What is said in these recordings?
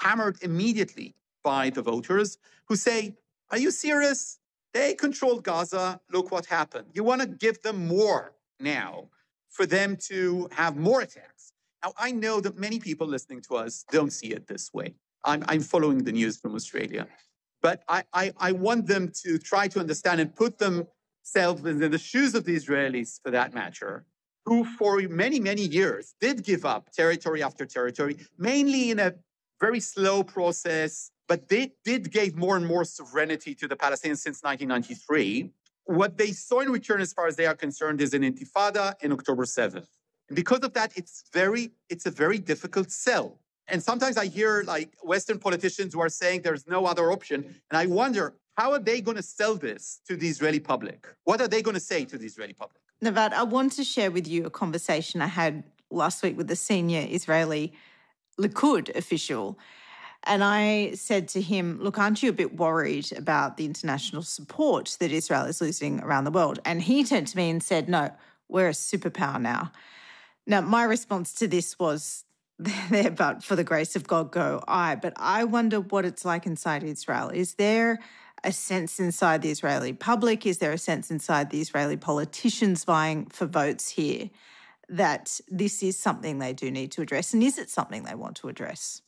hammered immediately by the voters who say, are you serious? They controlled Gaza. Look what happened. You want to give them more now for them to have more attacks. Now, I know that many people listening to us don't see it this way. I'm following the news from Australia. But I want them to try to understand and put themselves in the shoes of the Israelis, for that matter, who for many, many years did give up territory after territory, mainly in a very slow process, but they did give more and more sovereignty to the Palestinians since 1993. What they saw in return, as far as they are concerned, is an intifada in October 7th. And because of that, it's a very difficult sell. And sometimes I hear like Western politicians who are saying there's no other option. And I wonder, how are they going to sell this to the Israeli public? What are they going to say to the Israeli public? Navad, I want to share with you a conversation I had last week with a senior Israeli Likud official. And I said to him, look, aren't you a bit worried about the international support that Israel is losing around the world? And he turned to me and said, no, we're a superpower now. Now, my response to this was, there, but for the grace of God go I. But I wonder what it's like inside Israel. Is there a sense inside the Israeli public? Is there a sense inside the Israeli politicians vying for votes here that this is something they do need to address? And is it something they want to address?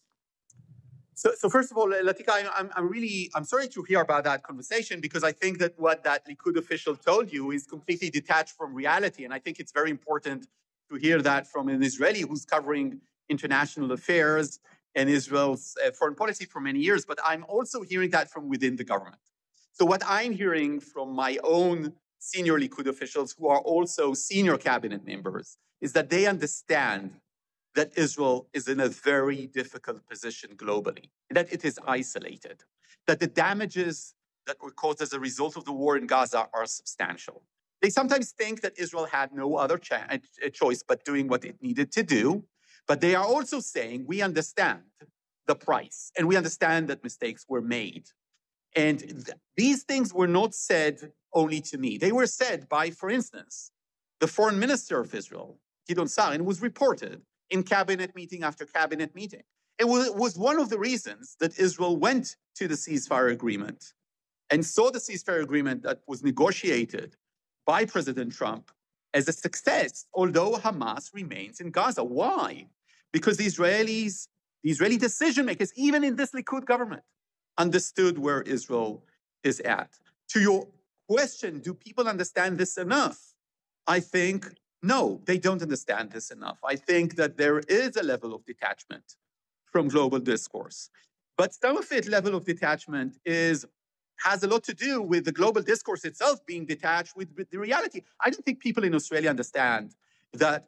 So first of all, Latika, I'm sorry to hear about that conversation, because I think that what that Likud official told you is completely detached from reality. And I think it's very important to hear that from an Israeli who's covering international affairs and Israel's foreign policy for many years. But I'm also hearing that from within the government. So what I'm hearing from my own senior Likud officials, who are also senior cabinet members, is that they understand that Israel is in a very difficult position globally, that it is isolated, that the damages that were caused as a result of the war in Gaza are substantial. They sometimes think that Israel had no other choice but doing what it needed to do. But they are also saying, we understand the price and we understand that mistakes were made. And these things were not said only to me. They were said by, for instance, the foreign minister of Israel, Gideon Sa'ar, and was reported in cabinet meeting after cabinet meeting. It was one of the reasons that Israel went to the ceasefire agreement and saw the ceasefire agreement that was negotiated by President Trump as a success, although Hamas remains in Gaza. Why? Because the Israeli decision makers, even in this Likud government, understood where Israel is at. To your question, do people understand this enough? I think, no, they don't understand this enough. I think that there is a level of detachment from global discourse. But some of it, level of detachment, has a lot to do with the global discourse itself being detached with the reality. I don't think people in Australia understand that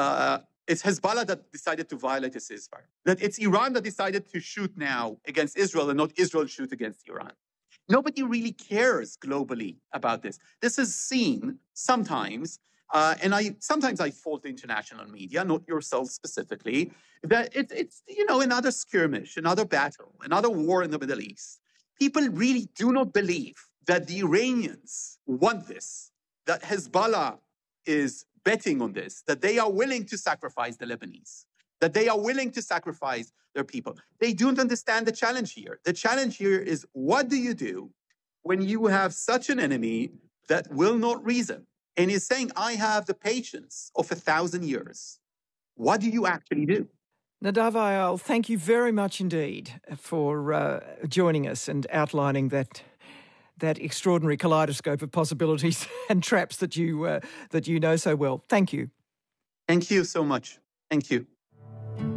it's Hezbollah that decided to violate a ceasefire, that it's Iran that decided to shoot now against Israel and not Israel shoot against Iran. Nobody really cares globally about this. This is seen sometimes, and sometimes I fault the international media, not yourself specifically, that it's another skirmish, another battle, another war in the Middle East. People really do not believe that the Iranians want this, that Hezbollah is betting on this, that they are willing to sacrifice the Lebanese, that they are willing to sacrifice their people. They don't understand the challenge here. The challenge here is, what do you do when you have such an enemy that will not reason and is saying, I have the patience of 1,000 years? What do you actually do? Nadav Ayal, thank you very much indeed for joining us and outlining that extraordinary kaleidoscope of possibilities and traps that you know so well. Thank you. Thank you so much. Thank you.